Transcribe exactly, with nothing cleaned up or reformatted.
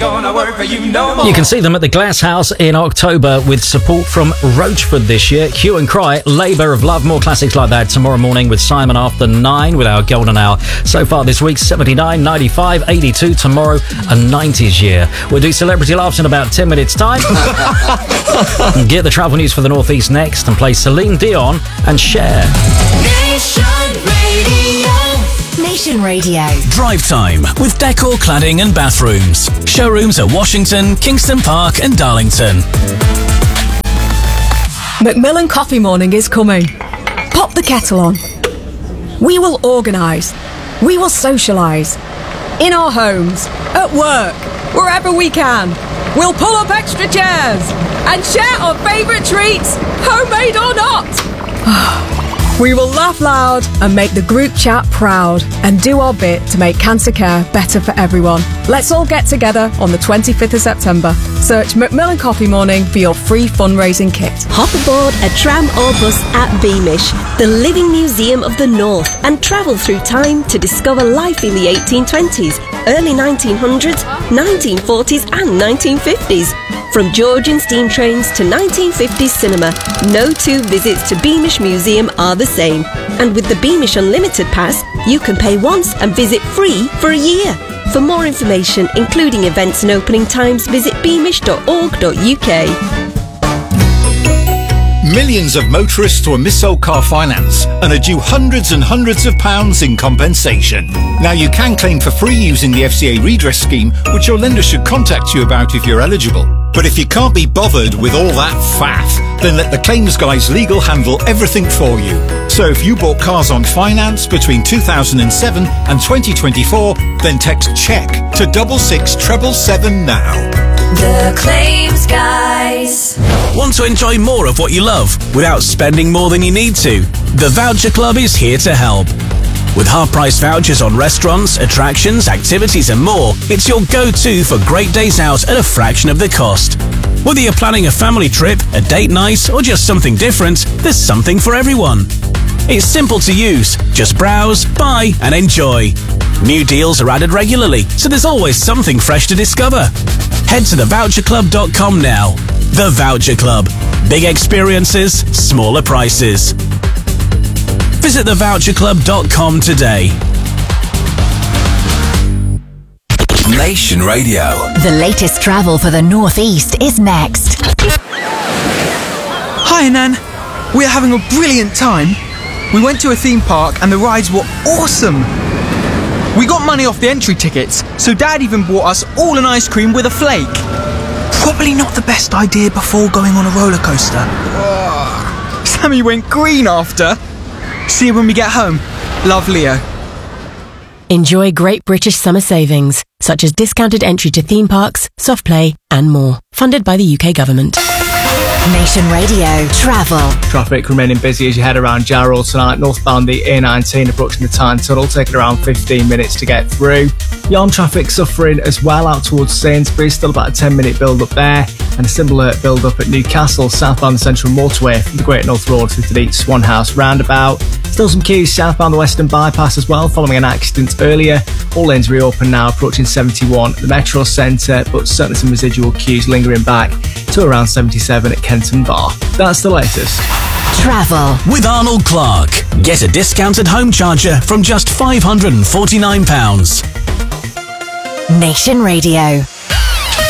gonna work for you no more. You can see them at the Glass House in October with support from Roachford this year. Hue and Cry, Labour of Love. More classics like that tomorrow morning with Simon after nine with our golden hour. So far this week, seventy-nine, ninety-five, eighty-two. Tomorrow, a nineties year. We'll do celebrity laughs in about ten minutes' time. Get the travel news for the Northeast next and play Celine Dion and Cher. Nation Radio. Nation Radio. Drive time with Decor Cladding and Bathrooms. Showrooms at Washington, Kingston Park and Darlington. Macmillan Coffee Morning is coming. Pop the kettle on. We will organise. We will socialise. In our homes, at work, wherever we can. We'll pull up extra chairs and share our favourite treats, homemade or not. We will laugh loud and make the group chat proud and do our bit to make cancer care better for everyone. Let's all get together on the twenty-fifth of September. Search Macmillan Coffee Morning for your free fundraising kit. Hop aboard a tram or bus at Beamish, the living museum of the North, and travel through time to discover life in the eighteen twenties, early nineteen hundreds, nineteen forties and nineteen fifties. From Georgian steam trains to nineteen fifties cinema, no two visits to Beamish Museum are the same. And with the Beamish Unlimited Pass, you can pay once and visit free for a year. For more information, including events and opening times, visit beamish dot org dot U K. Millions of motorists were mis-sold car finance and are due hundreds and hundreds of pounds in compensation. Now you can claim for free using the F C A redress scheme, which your lender should contact you about if you're eligible. But if you can't be bothered with all that faff, then let the claims guys legal handle everything for you. So if you bought cars on finance between two thousand seven and twenty twenty-four, then text CHECK to double six treble seven now. The Claims Guys. Want to enjoy more of what you love without spending more than you need to? The Voucher Club is here to help. With half-price vouchers on restaurants, attractions, activities and more, it's your go-to for great days out at a fraction of the cost. Whether you're planning a family trip, a date night or just something different, there's something for everyone. It's simple to use. Just browse, buy and enjoy. New deals are added regularly, so there's always something fresh to discover. Head to the voucher club dot com now. The Voucher Club. Big experiences, smaller prices. Visit the voucher club dot com today. Nation Radio. The latest travel for the Northeast is next. Hi, Nan. We're having a brilliant time. We went to a theme park and the rides were awesome. We got money off the entry tickets, so Dad even bought us all an ice cream with a flake. Probably not the best idea before going on a roller coaster. Sammy went green after. See you when we get home. Love, Leo. Enjoy great British summer savings, such as discounted entry to theme parks, soft play and more. Funded by the U K Government. Nation Radio Travel. Traffic remaining busy as you head around Jarrow tonight, northbound the A nineteen approaching the Tyne Tunnel, taking around fifteen minutes to get through. Yarm traffic suffering as well out towards Sainsbury's, still about a ten minute build up there, and a similar build up at Newcastle, southbound the Central Motorway from the Great North Road through to the Swan House roundabout. Still some queues southbound the Western Bypass as well, following an accident earlier. All lanes reopen now, approaching seventy-one at the Metro Centre, but certainly some residual queues lingering back to around seventy-seven at Kenton Bar. That's the latest. Travel with Arnold Clark. Get a discounted home charger from just five hundred and forty-nine pounds. Nation Radio.